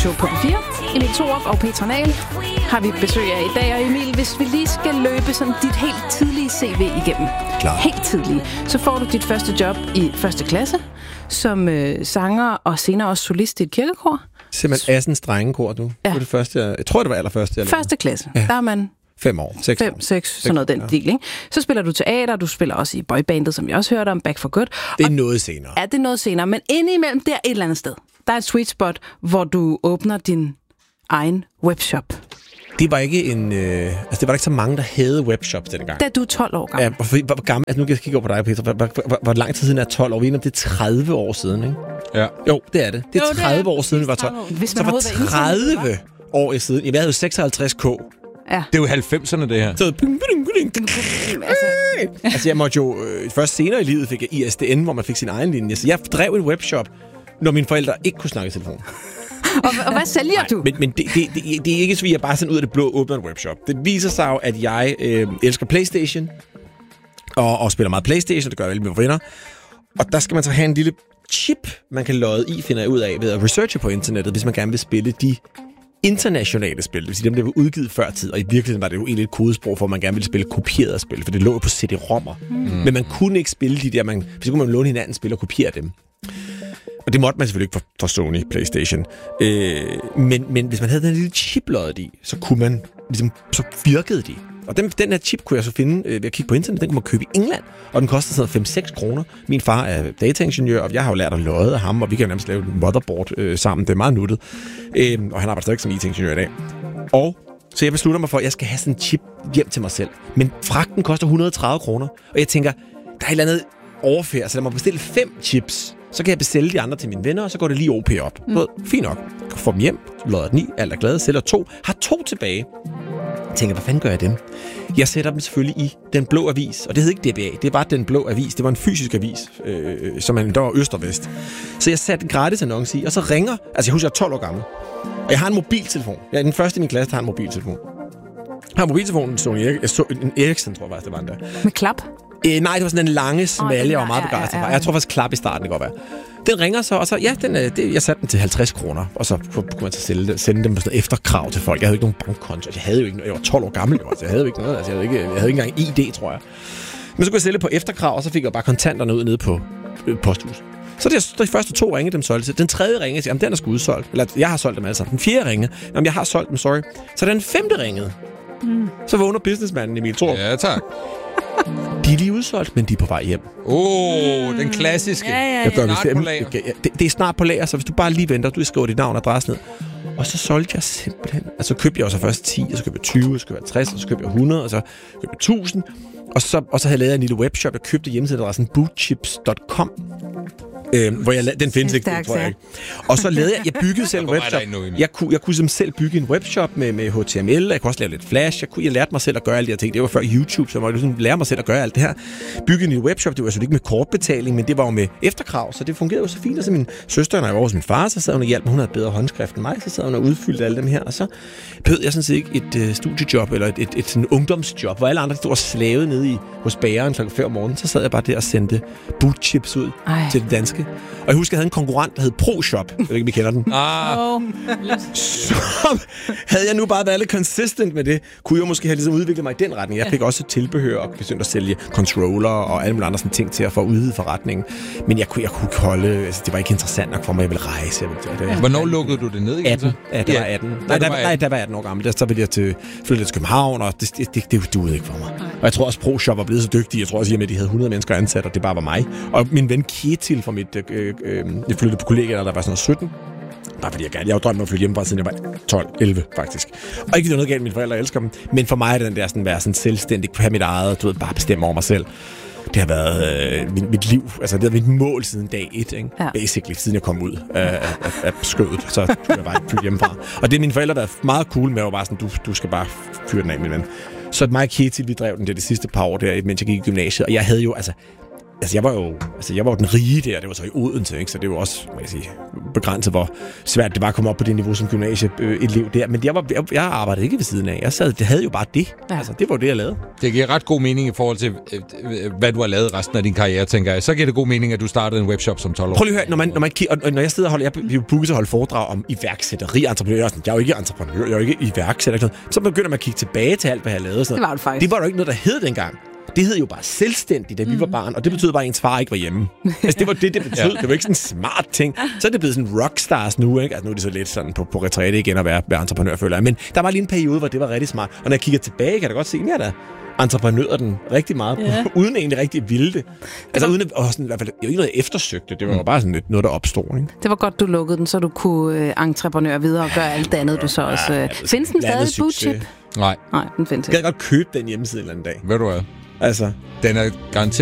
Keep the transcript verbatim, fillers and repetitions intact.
På P fire, Emil Thorup og Petra Nahl har vi besøg af i dag. Og Emil, hvis vi lige skal løbe sådan dit helt tidlige C V igennem, Klar. helt tidlige, så får du dit første job i første klasse som øh, sanger og senere også solist i et kirkekor. Simpelthen Assens drengekor, du. Ja. Det var det første, jeg, jeg tror, det var allerførste. Jeg første klasse, ja. Der er man... Fem år, seks Fem, år. seks, sådan noget den ja. Del, ikke? Så spiller du teater, du spiller også i boybandet, som jeg også hørte om, Back for Good. Det er og, noget senere. Ja, det er noget senere, men indimellem der et eller andet sted. Der er et sweet spot, hvor du åbner din egen webshop. Det var ikke en... Øh, altså, det var ikke så mange, der havde webshops dengang. Da du er tolv år gammel. Ja, hvor, hvor gammel... Altså, nu kan jeg kigge over på dig, Peter. Hvor, hvor, hvor, hvor lang tid siden er tolv år? Vi er det er tredive år siden, ikke? Ja. Jo, det er det. Det er jo, tredive det er, år siden, vi var tolv. Hvis man så for tredive år siden... Jeg havde jo seksoghalvtreds K. Ja. Det er jo halvfemserne, det her. Så... Altså, altså, jeg måtte jo... Øh, først senere i livet fik jeg I S D N, hvor man fik sin egen linje. Så jeg drev en webshop, når mine forældre ikke kunne snakke i telefon. og, og hvad sælger Nej, du? Men, men det, det, det, det er ikke så, at jeg bare sådan ud af det blå åbner en webshop. Det viser sig jo, at jeg øh, elsker PlayStation, og, og spiller meget PlayStation, det gør jeg vel med mine venner. Og der skal man så have en lille chip, man kan lodde i, finder jeg ud af, ved at researche på internettet, hvis man gerne vil spille de internationale spil. Det vil sige dem, der var udgivet før tid, og i virkeligheden var det jo egentlig et kodesprog for, at man gerne ville spille kopierede spil, for det lå jo på C D-rommer. Mm. Men man kunne ikke spille de der, man, hvis så kunne man låne hinanden spil og kopiere dem. Og det måtte man selvfølgelig ikke for, for Sony PlayStation. Øh, men, men hvis man havde den lille chip loddet i, så kunne man, ligesom, så virkede de. Og den, den her chip kunne jeg så finde øh, ved at kigge på internet. Den kunne man købe i England, og den kostede sådan fem seks kroner. Min far er dataingeniør, og jeg har jo lært at lodde af ham, og vi kan jo nærmest lave et motherboard øh, sammen. Det er meget nuttet. Øh, og han arbejder stadig som I T-ingeniør i dag. Og så jeg beslutter mig for, at jeg skal have sådan en chip hjem til mig selv. Men fragten koster et hundrede og tredive kroner, og jeg tænker, der er et eller andet overfærd, så lad mig bestille fem chips. Så kan jeg bestille de andre til mine venner, og så går det lige O P op. Mm. Fint nok. Får dem hjem, lodder den i, alt er glade, sælger to, har to tilbage. Jeg tænker, hvad fanden gør jeg dem? Jeg sætter dem selvfølgelig i Den Blå Avis, og det hed ikke D B A, det var Den Blå Avis. Det var en fysisk avis, øh, som man der var øst og vest. Så jeg satte en gratis annonce i, og så ringer, altså jeg husker, jeg er tolv år gammel, og jeg har en mobiltelefon. Jeg er den første i min klasse, der har en mobiltelefon. Jeg har mobiltelefonen, så jeg, jeg så en Ericsson, tror jeg faktisk, det var en der. Med klap? Øh, nej, det var sådan en lange smalle, oh, jeg var meget begejstret for. Ja, ja, ja. Jeg tror faktisk klap i starten, det kan godt være. Den ringer så, og så, ja, den, det, jeg satte den til halvtreds kroner, og så kunne man så sælge, sende dem med sådan efterkrav til folk. Jeg havde ikke nogen bankkonto, jeg havde jo ikke, jeg var tolv år gammel, jo, altså, jeg havde jo ikke noget, altså, jeg havde ikke, jeg havde ikke engang I D, tror jeg. Men så kunne jeg sælge på efterkrav, og så fik jeg bare kontanterne ud nede på øh, posthus. Så det, de første to ringe, dem solgte til. Den tredje ringe, jamen den er sgu udsolgt. Eller jeg har solgt dem alle sammen. Den fjerde ringe, jamen jeg har solgt dem, sorry. Så den femte ringede. Mm. Så vågner businessmanden Emil Thorup. Ja, tak. De er lige udsolgt, men de er på vej hjem. Åh, oh, den klassiske. Ja, ja, ja. Jeg gør, snart det, på lager. det, det, det er snart på lager, så hvis du bare lige venter, du skriver dit navn og adresse ned. Og så solgte jeg simpelthen... Altså købte jeg også først ti, og så købte jeg tyve, og så købte jeg halvtreds, og så købte jeg hundrede, og så købte jeg tusind. Og så, og så havde jeg lavet en lille webshop. Jeg købte hjemmesideadressen bootchips punktum com. Øh, hvor jeg, den findes ikke, tror jeg ikke. Og så lavede jeg, jeg byggede selv en webshop. Jeg kunne, jeg kunne som selv bygge en webshop med, med H T M L, jeg kunne også lave lidt flash, jeg, kunne, jeg lærte mig selv at gøre alle de her ting. Det var før YouTube, så jeg måtte ligesom lære mig selv at gøre alt det her. Bygge en webshop, det var altså ikke med kortbetaling, men det var jo med efterkrav, så det fungerede jo så fint. Og så min søster, når jeg var hos min far, så sad hun og hjalp mig, hun havde bedre håndskrift end mig, så sad hun og udfyldte alle dem her, og så behøvede jeg sådan set ikke et uh, studiejob, eller et, et, et, et sådan ungdomsjob, hvor alle andre stod og slavede nede i, hos bageren klokken fem om morgenen, så sad jeg bare der og sendte bootchips ud Ej. til det danske. Og jeg husker, jeg havde en konkurrent, der hed ProShop. Jeg ved ikke, om I kender den. Ah. Oh. Så havde jeg nu bare været lidt consistent med det, kunne jeg måske have ligesom udviklet mig i den retning. Jeg fik også tilbehør og begyndte at sælge controller og alle mulige andre sådan ting til at få udvide forretningen. Men jeg kunne, jeg kunne ikke holde... Altså, det var ikke interessant nok for mig. Jeg ville rejse. Jeg ville, det, Hvornår lukkede du det ned igen? atten. Ja, der var atten. Nej, der, nej, der var atten år gammel. Der, så ville jeg til, flytte til København, og det, det, det, det duede ikke for mig. Og jeg tror også, ProShop var blevet så dygtig. Jeg tror også, at de havde hundrede mennesker ansat, og det bare var mig. Og min ven Ketil fra mit... Øh, øh, jeg flyttede på kollegaer, der var sådan sytten. Bare fordi jeg gerne. Jeg har jo drømt om at flytte hjemmefra, siden jeg var tolv elleve, faktisk. Og ikke noget galt, mine forældre elsker dem. Men for mig er den der sådan, være sådan selvstændig, have mit eget, du ved, bare bestemme over mig selv. Det har været øh, mit, mit liv. Altså, det har været mit mål siden dag et, ikke? Ja. Basically, siden jeg kom ud af, af, af, af skødet. Så skulle jeg bare flytte hjemmefra. Og det er mine forældre, der er meget cool med, at bare sådan, du, du skal bare fyre den af, min ven. Så mig og Ketil, vi drev den der de sidste par år der, mens jeg gik i gymnasiet. Og jeg havde jo, altså... Altså, jeg var jo altså, jeg var jo den rige der, det var så i Odense, ikke? Så det var også, man kan sige, begrænset, hvor svært det var at komme op på det niveau som gymnasieelev der. Men jeg, var, jeg, jeg arbejdede ikke ved siden af. Jeg sad, det havde jo bare det. Ja. Altså, det var det, jeg lavede. Det giver ret god mening i forhold til, hvad du har lavet resten af din karriere, tænker jeg. Så giver det god mening, at du startede en webshop som tolv år. Prøv lige at høre, når, man, når, man, og når jeg sidder og holder, jeg bliver booket til at holde foredrag om iværksætteri, entreprenør, jeg er jo ikke entreprenør, jeg er jo ikke iværksætter, så begynder man at kigge tilbage til alt, hvad jeg lavede. Det var det faktisk. Det var jo ikke noget, der hed dengang. Det hed jo bare selvstændigt, da vi mm. var barn, og det betød bare, at ens far ikke var hjemme. Altså, det var det, det betød. Ja. Det var ikke sådan en smart ting. Så er det blevet sådan rockstars nu, ikke? Altså, nu er det så lidt sådan på, på retræte igen at være, være entreprenør, føler jeg. Men der var lige en periode, hvor det var rigtig smart. Og når jeg kigger tilbage, kan jeg da godt se, at jeg da entreprenører den rigtig meget, ja. uden egentlig rigtig ville det. Altså, uden at, og sådan, i hvert fald, jeg ikke noget, jeg eftersøgte. Det var mm. bare sådan lidt noget, der opstod, ikke? Det var godt, du lukkede den, så du kunne øh, entreprenør videre og gøre alt det andet, du så også... Øh, findes den stadig i Bootship? Nej. Nej, den findes ikke. Jeg kan godt købe den hjemmeside en eller anden dag. Ved du hvad? Altså, den er garanteret